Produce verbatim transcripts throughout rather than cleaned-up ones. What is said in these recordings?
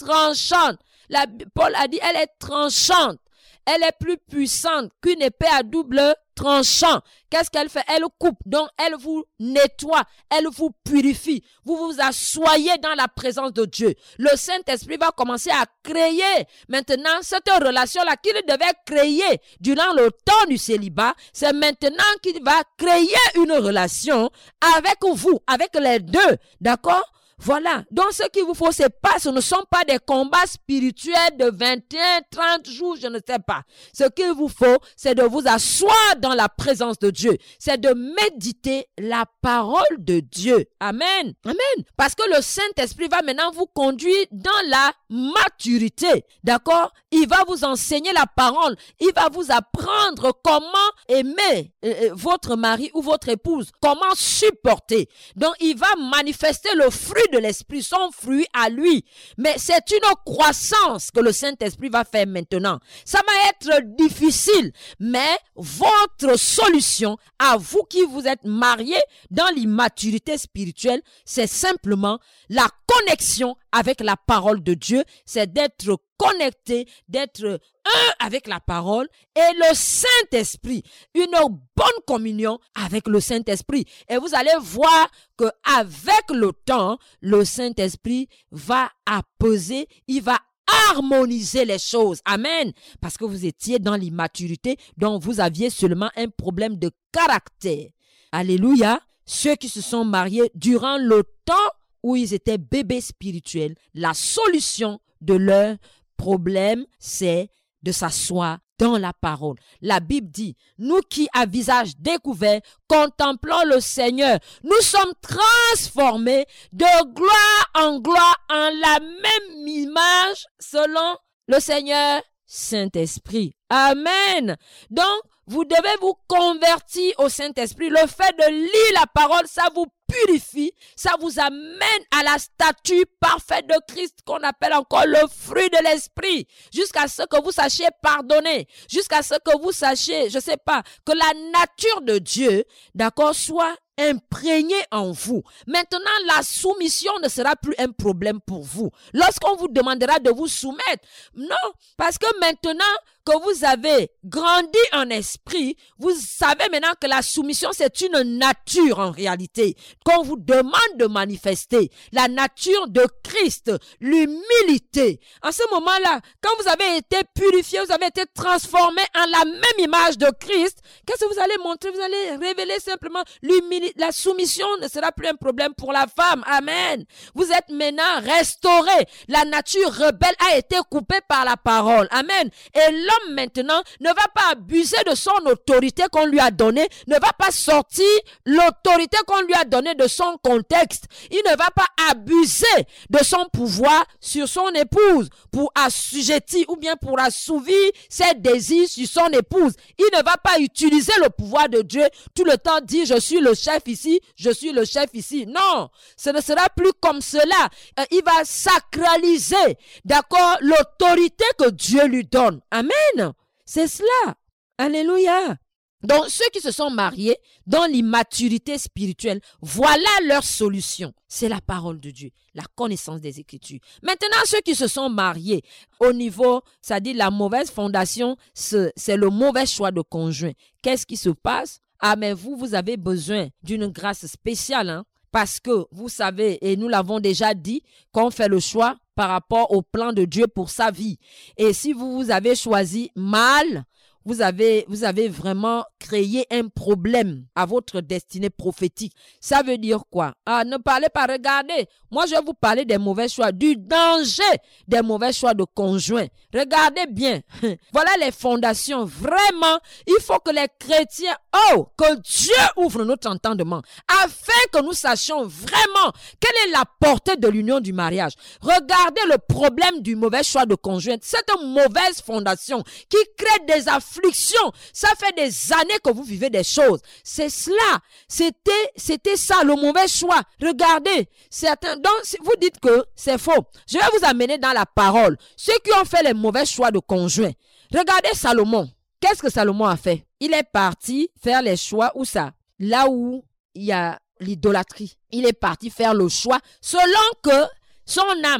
tranchante. La, Paul a dit, elle est tranchante. Elle est plus puissante qu'une épée à double tranchant. Qu'est-ce qu'elle fait? Elle coupe. Donc, elle vous nettoie. Elle vous purifie. Vous vous asseyez dans la présence de Dieu. Le Saint-Esprit va commencer à créer maintenant cette relation-là qu'il devait créer durant le temps du célibat. C'est maintenant qu'il va créer une relation avec vous, avec les deux. D'accord? Voilà. Donc, ce qu'il vous faut, c'est pas, ce ne sont pas des combats spirituels de vingt et un, trente jours, je ne sais pas. Ce qu'il vous faut, c'est de vous asseoir dans la présence de Dieu. C'est de méditer la parole de Dieu. Amen. Amen. Parce que le Saint-Esprit va maintenant vous conduire dans la maturité. D'accord? Il va vous enseigner la parole. Il va vous apprendre comment aimer euh, votre mari ou votre épouse. Comment supporter. Donc, il va manifester le fruit de l'esprit, son fruit à lui. Mais c'est une croissance que le Saint-Esprit va faire maintenant. Ça va être difficile, mais votre solution à vous qui vous êtes mariés dans l'immaturité spirituelle, c'est simplement la connexion avec la parole de Dieu. C'est d'être connecté, d'être un avec la parole et le Saint-Esprit. Une bonne communion avec le Saint-Esprit. Et vous allez voir que avec le temps, le Saint-Esprit va apaiser, il va harmoniser les choses. Amen. Parce que vous étiez dans l'immaturité, donc vous aviez seulement un problème de caractère. Alléluia. Ceux qui se sont mariés durant le temps où ils étaient bébés spirituels, la solution de leur problème, c'est de s'asseoir dans la parole. La Bible dit, nous qui à visage découvert, contemplons le Seigneur, nous sommes transformés de gloire en gloire en la même image selon le Seigneur Saint-Esprit. Amen. Donc, vous devez vous convertir au Saint-Esprit. Le fait de lire la parole, ça vous purifie, ça vous amène à la statue parfaite de Christ qu'on appelle encore le fruit de l'esprit, jusqu'à ce que vous sachiez pardonner, jusqu'à ce que vous sachiez, je sais pas, que la nature de Dieu, d'accord, soit imprégné en vous. Maintenant, la soumission ne sera plus un problème pour vous. Lorsqu'on vous demandera de vous soumettre, non, parce que maintenant que vous avez grandi en esprit, vous savez maintenant que la soumission, c'est une nature en réalité, qu'on vous demande de manifester. La nature de Christ, l'humilité. En ce moment-là, quand vous avez été purifié, vous avez été transformé en la même image de Christ, qu'est-ce que vous allez montrer? Vous allez révéler simplement l'humilité. La soumission ne sera plus un problème pour la femme. Amen. Vous êtes maintenant restaurés. La nature rebelle a été coupée par la parole. Amen. Et l'homme maintenant ne va pas abuser de son autorité qu'on lui a donnée, ne va pas sortir l'autorité qu'on lui a donnée de son contexte. Il ne va pas abuser de son pouvoir sur son épouse pour assujettir ou bien pour assouvir ses désirs sur son épouse. Il ne va pas utiliser le pouvoir de Dieu tout le temps, dire je suis le chef ici, je suis le chef ici. Non, ce ne sera plus comme cela. Euh, il va sacraliser, d'accord, l'autorité que Dieu lui donne. Amen. C'est cela. Alléluia. Donc, ceux qui se sont mariés dans l'immaturité spirituelle, voilà leur solution. C'est la parole de Dieu, la connaissance des Écritures. Maintenant, ceux qui se sont mariés au niveau, c'est-à-dire la mauvaise fondation, c'est le mauvais choix de conjoint. Qu'est-ce qui se passe? Ah, mais vous, vous avez besoin d'une grâce spéciale, hein? Parce que vous savez, et nous l'avons déjà dit, qu'on fait le choix par rapport au plan de Dieu pour sa vie. Et si vous, vous avez choisi mal, vous avez, vous avez vraiment créé un problème à votre destinée prophétique. Ça veut dire quoi? Ah, ne parlez pas, regardez. Moi, je vais vous parler des mauvais choix, du danger des mauvais choix de conjoints. Regardez bien. Voilà les fondations. Vraiment, il faut que les chrétiens, oh, que Dieu ouvre notre entendement afin que nous sachions vraiment quelle est la portée de l'union du mariage. Regardez le problème du mauvais choix de conjoint. Cette mauvaise fondation qui crée des afflictions. Ça fait des années que vous vivez des choses. C'est cela. C'était, c'était ça, le mauvais choix. Regardez. Certains, donc, si vous dites que c'est faux, je vais vous amener dans la parole. Ceux qui ont fait les mauvais choix de conjoint. Regardez Salomon. Qu'est-ce que Salomon a fait? Il est parti faire les choix où ça? Là où il y a l'idolâtrie. Il est parti faire le choix selon que son âme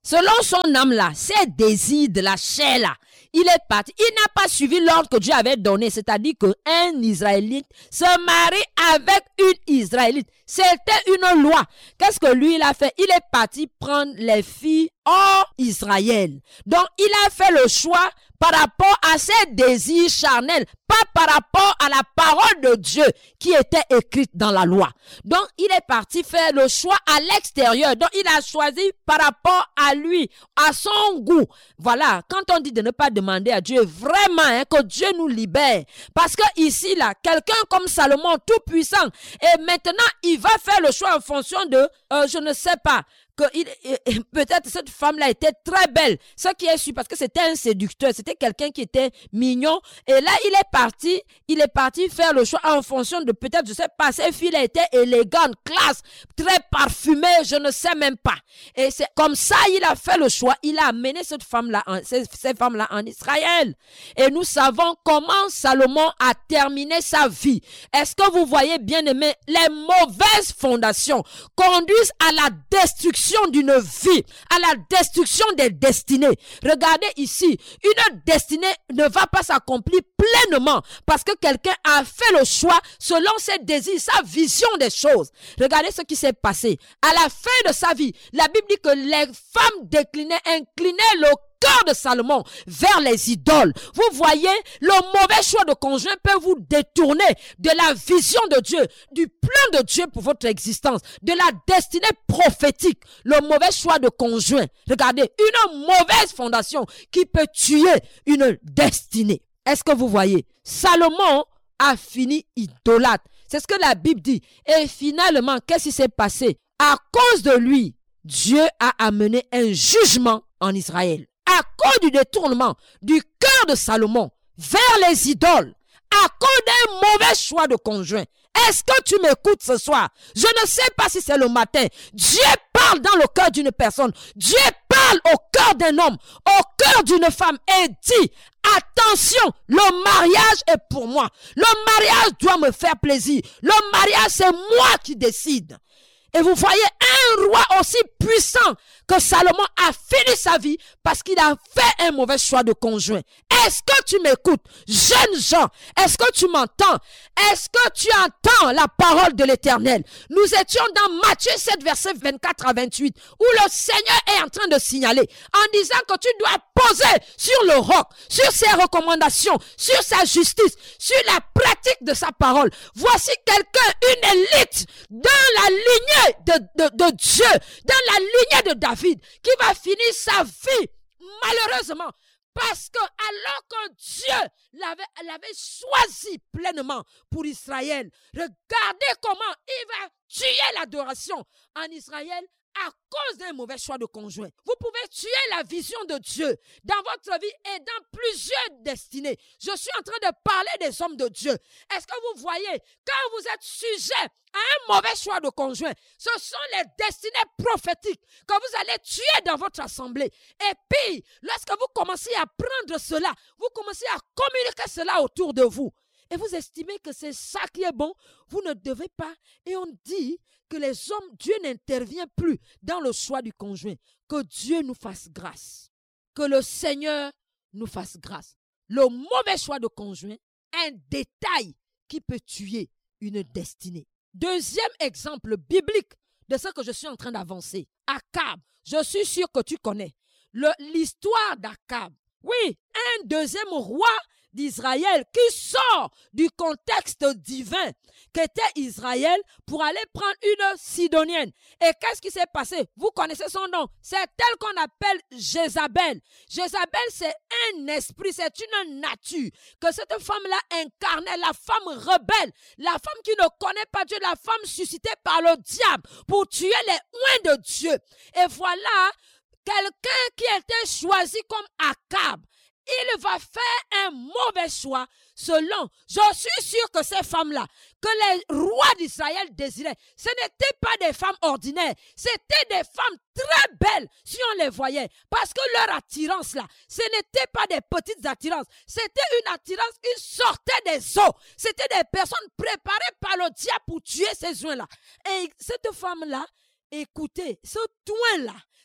selon son âme là, ses désirs de la chair là, il est parti. Il n'a pas suivi l'ordre que Dieu avait donné, c'est-à-dire qu'un Israélite se marie avec une Israélite. C'était une loi. Qu'est-ce que lui il a fait? Il est parti prendre les filles hors Israël. Donc il a fait le choix par rapport à ses désirs charnels, pas par rapport à la parole de Dieu qui était écrite dans la loi. Donc, il est parti faire le choix à l'extérieur. Donc, il a choisi par rapport à lui, à son goût. Voilà, quand on dit de ne pas demander à Dieu, vraiment, hein, que Dieu nous libère. Parce que ici, là, quelqu'un comme Salomon, tout puissant, et maintenant, il va faire le choix en fonction de, euh, je ne sais pas, que il, peut-être cette femme-là était très belle. Ce qui est sûr, parce que c'était un séducteur, c'était quelqu'un qui était mignon. Et là, il est parti, il est parti faire le choix en fonction de peut-être, je sais pas, ces filles-là étaient élégantes, classe, très parfumées, je ne sais même pas. Et c'est comme ça, il a fait le choix. Il a amené cette femme-là, ces, ces femmes-là en Israël. Et nous savons comment Salomon a terminé sa vie. Est-ce que vous voyez, bien aimé, les mauvaises fondations conduisent à la destruction d'une vie, à la destruction des destinées. Regardez ici, une destinée ne va pas s'accomplir pleinement parce que quelqu'un a fait le choix selon ses désirs, sa vision des choses. Regardez ce qui s'est passé. À la fin de sa vie, la Bible dit que les femmes déclinaient, inclinaient le cœur de Salomon vers les idoles. Vous voyez, le mauvais choix de conjoint peut vous détourner de la vision de Dieu, du plan de Dieu pour votre existence, de la destinée prophétique. Le mauvais choix de conjoint. Regardez, une mauvaise fondation qui peut tuer une destinée. Est-ce que vous voyez? Salomon a fini idolâtre. C'est ce que la Bible dit. Et finalement, qu'est-ce qui s'est passé? À cause de lui, Dieu a amené un jugement en Israël. À cause du détournement du cœur de Salomon vers les idoles, à cause d'un mauvais choix de conjoint. Est-ce que tu m'écoutes ce soir? Je ne sais pas si c'est le matin. Dieu parle dans le cœur d'une personne. Dieu parle au cœur d'un homme, au cœur d'une femme et dit, attention, le mariage est pour moi. Le mariage doit me faire plaisir. Le mariage, c'est moi qui décide. Et vous voyez un roi aussi puissant que Salomon a fini sa vie parce qu'il a fait un mauvais choix de conjoint. Est-ce que tu m'écoutes? Jeunes gens, est-ce que tu m'entends? Est-ce que tu entends la parole de l'Éternel? Nous étions dans Matthieu sept, versets vingt-quatre à vingt-huit, où le Seigneur est en train de signaler, en disant que tu dois poser sur le roc, sur ses recommandations, sur sa justice, sur la pratique de sa parole. Voici quelqu'un, une élite dans la lignée de, de, de Dieu, dans la lignée de David, qui va finir sa vie, malheureusement, parce que alors que Dieu l'avait, l'avait choisi pleinement pour Israël, regardez comment il va tuer l'adoration en Israël à cause d'un mauvais choix de conjoint. Vous pouvez tuer la vision de Dieu dans votre vie et dans plusieurs destinées. Je suis en train de parler des hommes de Dieu. Est-ce que vous voyez, quand vous êtes sujet à un mauvais choix de conjoint, ce sont les destinées prophétiques que vous allez tuer dans votre assemblée. Et puis, lorsque vous commencez à prendre cela, vous commencez à communiquer cela autour de vous. Et vous estimez que c'est ça qui est bon, vous ne devez pas. Et on dit que les hommes, Dieu n'intervient plus dans le choix du conjoint. Que Dieu nous fasse grâce. Que le Seigneur nous fasse grâce. Le mauvais choix de conjoint, un détail qui peut tuer une destinée. Deuxième exemple biblique de ce que je suis en train d'avancer. Akab, je suis sûr que tu connais le, l'histoire d'Akab. Oui, un deuxième roi d'Israël qui sort du contexte divin qu'était Israël pour aller prendre une Sidonienne. Et qu'est-ce qui s'est passé? Vous connaissez son nom. C'est elle qu'on appelle Jézabel. Jézabel, c'est un esprit, c'est une nature que cette femme-là incarnait, la femme rebelle, la femme qui ne connaît pas Dieu, la femme suscitée par le diable pour tuer les oints de Dieu. Et voilà quelqu'un qui était choisi comme Akab. Il va faire un mauvais choix selon, je suis sûr que ces femmes-là, que les rois d'Israël désiraient, ce n'étaient pas des femmes ordinaires, c'était des femmes très belles si on les voyait, parce que leur attirance là, ce n'était pas des petites attirances, c'était une attirance qui sortait des eaux, c'était des personnes préparées par le diable pour tuer ces oins-là. Et cette femme-là, écoutez, ce oin-là,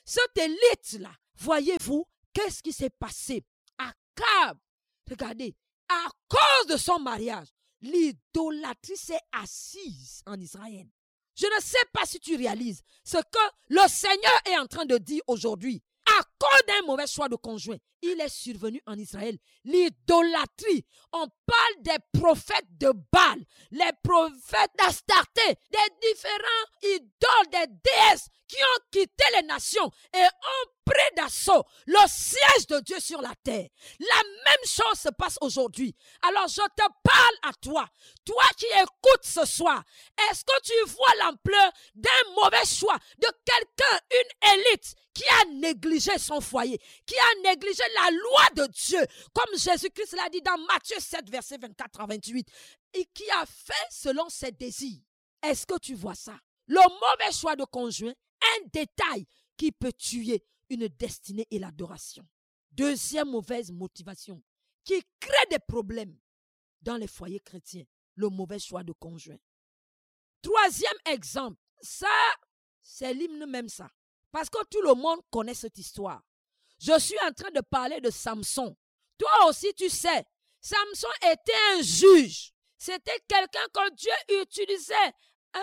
cette élite-là, voyez-vous, qu'est-ce qui s'est passé? Akab, regardez, à cause de son mariage, l'idolâtrie s'est assise en Israël. Je ne sais pas si tu réalises ce que le Seigneur est en train de dire aujourd'hui. À cause d'un mauvais choix de conjoint, il est survenu en Israël l'idolâtrie. On parle des prophètes de Baal, les prophètes d'Astarté, des différents idoles, des déesses qui ont quitté les nations et ont pris d'assaut le siège de Dieu sur la terre. La même chose se passe aujourd'hui. Alors je te parle à toi, toi qui écoutes ce soir. Est-ce que tu vois l'ampleur d'un mauvais choix de quelqu'un, une élite qui a négligé son foyer, qui a négligé la loi de Dieu, comme Jésus-Christ l'a dit dans Matthieu sept, verset vingt-quatre à vingt-huit, et qui a fait selon ses désirs? Est-ce que tu vois ça? Le mauvais choix de conjoint, un détail qui peut tuer une destinée et l'adoration. Deuxième mauvaise motivation qui crée des problèmes dans les foyers chrétiens, le mauvais choix de conjoint. Troisième exemple, ça, c'est l'hymne même ça. Parce que tout le monde connaît cette histoire. Je suis en train de parler de Samson. Toi aussi, tu sais, Samson était un juge. C'était quelqu'un que Dieu utilisait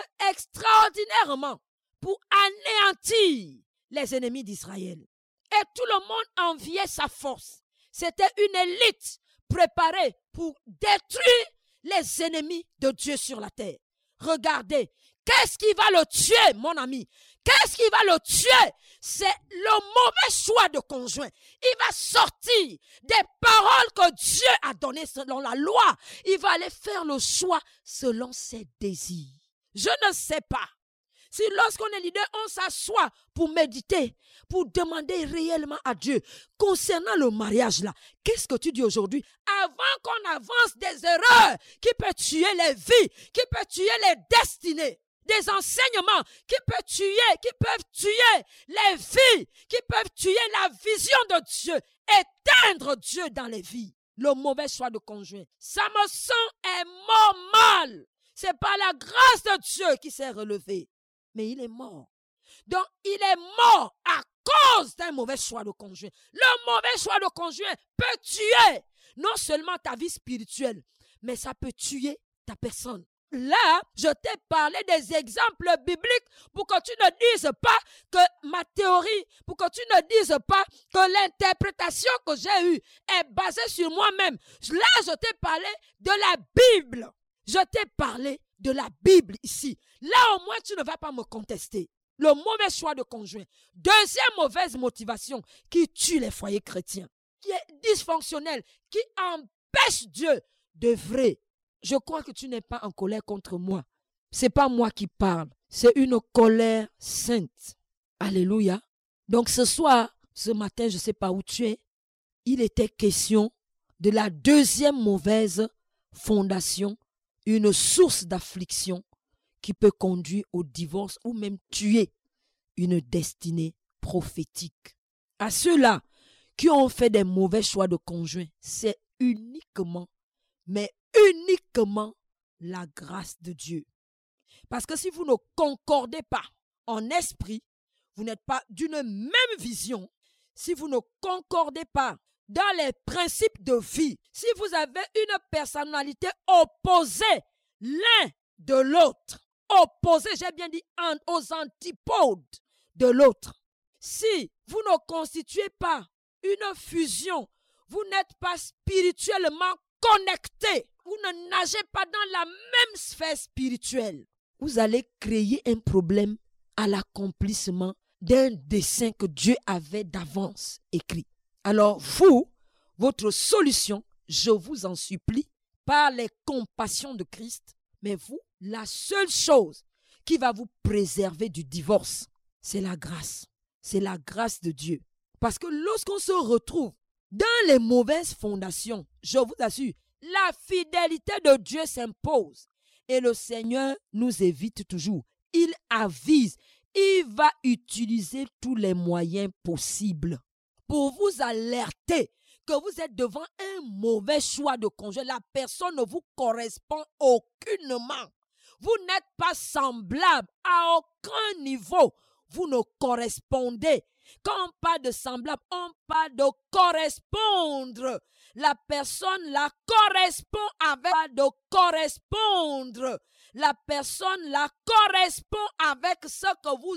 extraordinairement pour anéantir les ennemis d'Israël. Et tout le monde enviait sa force. C'était une élite préparée pour détruire les ennemis de Dieu sur la terre. Regardez, qu'est-ce qui va le tuer, mon ami? Qu'est-ce qui va le tuer? C'est le mauvais choix de conjoint. Il va sortir des paroles que Dieu a données selon la loi. Il va aller faire le choix selon ses désirs. Je ne sais pas si lorsqu'on est leader, on s'assoit pour méditer, pour demander réellement à Dieu concernant le mariage là. Qu'est-ce que tu dis aujourd'hui? Avant qu'on avance des erreurs qui peuvent tuer les vies, qui peuvent tuer les destinées, des enseignements qui peuvent tuer, qui peuvent tuer les vies, qui peuvent tuer la vision de Dieu, éteindre Dieu dans les vies. Le mauvais choix de conjoint. Samson est mort mal. C'est par la grâce de Dieu qui s'est relevé. Mais il est mort. Donc, il est mort à cause d'un mauvais choix de conjoint. Le mauvais choix de conjoint peut tuer non seulement ta vie spirituelle, mais ça peut tuer ta personne. Là, je t'ai parlé des exemples bibliques pour que tu ne dises pas que ma théorie, pour que tu ne dises pas que l'interprétation que j'ai eue est basée sur moi-même. Là, je t'ai parlé de la Bible. Je t'ai parlé de la Bible ici. Là, au moins, tu ne vas pas me contester. Le mauvais choix de conjoint. Deuxième mauvaise motivation qui tue les foyers chrétiens, qui est dysfonctionnelle, qui empêche Dieu d'œuvrer. Je crois que tu n'es pas en colère contre moi. Ce n'est pas moi qui parle. C'est une colère sainte. Alléluia. Donc ce soir, ce matin, je ne sais pas où tu es, il était question de la deuxième mauvaise fondation, une source d'affliction qui peut conduire au divorce ou même tuer une destinée prophétique. À ceux-là qui ont fait des mauvais choix de conjoint, c'est uniquement, mais uniquement la grâce de Dieu. Parce que si vous ne concordez pas en esprit, vous n'êtes pas d'une même vision, si vous ne concordez pas dans les principes de vie, si vous avez une personnalité opposée l'un de l'autre, opposée, j'ai bien dit, aux antipodes de l'autre, si vous ne constituez pas une fusion, vous n'êtes pas spirituellement connectés, vous ne nagez pas dans la même sphère spirituelle, vous allez créer un problème à l'accomplissement d'un dessein que Dieu avait d'avance écrit. Alors vous, votre solution, je vous en supplie, par les compassions de Christ, mais vous, la seule chose qui va vous préserver du divorce, c'est la grâce. C'est la grâce de Dieu. Parce que lorsqu'on se retrouve dans les mauvaises fondations, je vous assure, la fidélité de Dieu s'impose. Et le Seigneur nous évite toujours. Il avise, il va utiliser tous les moyens possibles pour vous alerter que vous êtes devant un mauvais choix de conjoint. La personne ne vous correspond aucunement. Vous n'êtes pas semblable à aucun niveau. Vous ne correspondez Quand on parle de semblable, on parle de correspondre. La personne la correspond avec de correspondre. La personne la correspond avec ce que vous